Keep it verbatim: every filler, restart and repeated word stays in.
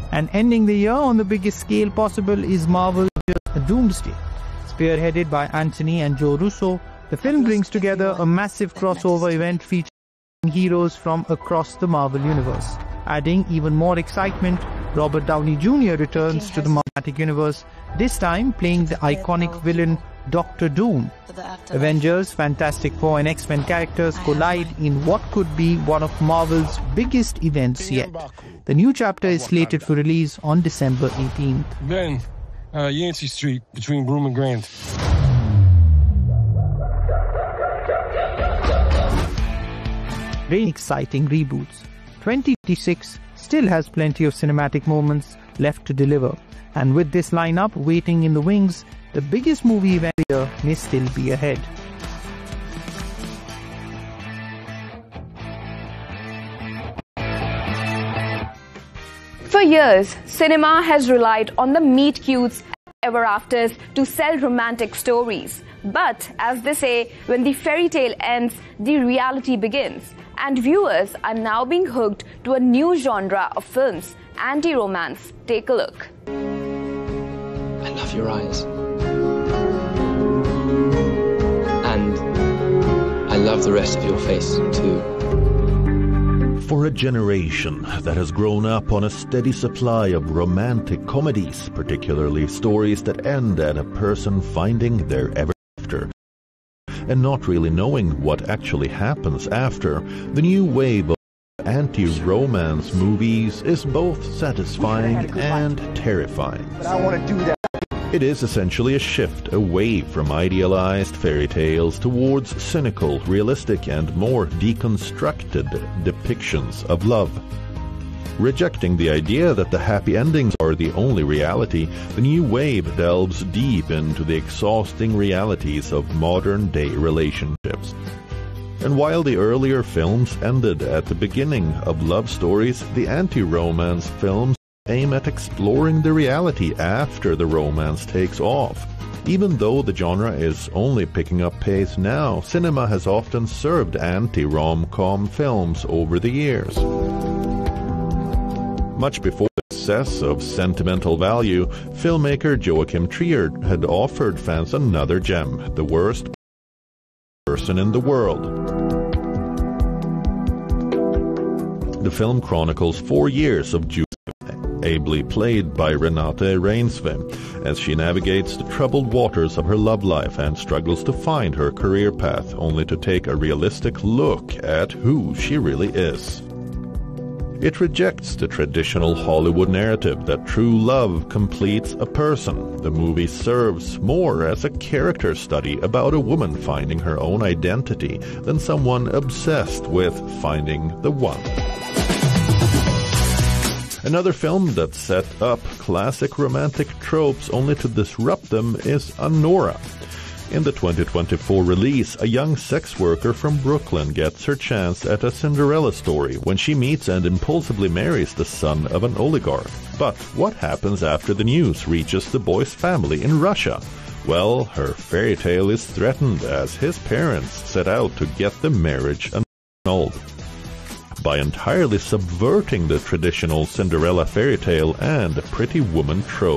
And ending the year on the biggest scale possible is Marvel's Doomsday. Spearheaded by Anthony and Joe Russo, the film brings together a massive crossover event featuring heroes from across the Marvel Universe. Adding even more excitement, Robert Downey Junior returns to the Marvel Universe, this time playing the iconic villain Doctor Doom. Avengers, Fantastic Four and X-Men characters collide in what could be one of Marvel's biggest events yet. The new chapter is slated for release on December eighteenth. Ben, uh, Yancey Street, between Broome and Grand. Very exciting reboots. twenty twenty-six still has plenty of cinematic moments left to deliver. And with this lineup waiting in the wings, the biggest movie event here may still be ahead. For years, cinema has relied on the meet cutes and ever afters to sell romantic stories. But, as they say, when the fairy tale ends, the reality begins. And viewers are now being hooked to a new genre of films, anti-romance. Take a look. I love your eyes. And I love the rest of your face, too. For a generation that has grown up on a steady supply of romantic comedies, particularly stories that end at a person finding their ever after, and not really knowing what actually happens after, the new wave of anti-romance movies is both satisfying and terrifying. But I want to do that. It is essentially a shift away from idealized fairy tales towards cynical, realistic and more deconstructed depictions of love. Rejecting the idea that the happy endings are the only reality, the new wave delves deep into the exhausting realities of modern-day relationships. And while the earlier films ended at the beginning of love stories, the anti-romance films aim at exploring the reality after the romance takes off. Even though the genre is only picking up pace now, cinema has often served anti-rom-com films over the years. Much before the success of Sentimental Value, filmmaker Joachim Trier had offered fans another gem, The Worst Person in the World. The film chronicles four years of Judith, ably played by Renate Reinsve, as she navigates the troubled waters of her love life and struggles to find her career path, only to take a realistic look at who she really is. It rejects the traditional Hollywood narrative that true love completes a person. The movie serves more as a character study about a woman finding her own identity than someone obsessed with finding the one. Another film that set up classic romantic tropes only to disrupt them is Anora. In the twenty twenty-four release, a young sex worker from Brooklyn gets her chance at a Cinderella story when she meets and impulsively marries the son of an oligarch. But what happens after the news reaches the boy's family in Russia? Well, her fairy tale is threatened as his parents set out to get the marriage annulled. By entirely subverting the traditional Cinderella fairy tale and Pretty Woman trope,